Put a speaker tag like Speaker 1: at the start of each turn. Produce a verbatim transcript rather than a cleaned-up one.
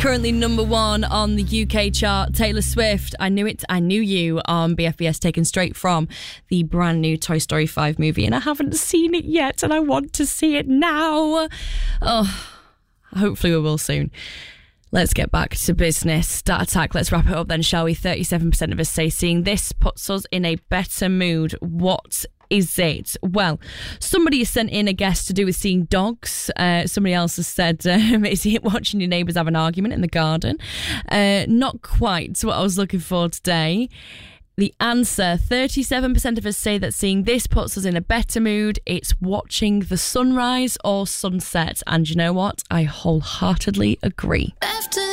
Speaker 1: Currently number one on the U K chart, Taylor Swift, I Knew It, I Knew You on B F B S, taken straight from the brand new Toy Story five movie, and I haven't seen it yet and I want to see it now. Oh, hopefully we will soon. Let's get back to business. Stat Attack, let's wrap it up then, shall we? thirty-seven percent of us say seeing this puts us in a better mood. What is it? Well, somebody has sent in a guess to do with seeing dogs. Uh, somebody else has said, um, is it watching your neighbours have an argument in the garden? Uh, not quite what I was looking for today. The answer, thirty-seven percent of us say that seeing this puts us in a better mood. It's watching the sunrise or sunset. And you know what? I wholeheartedly agree. After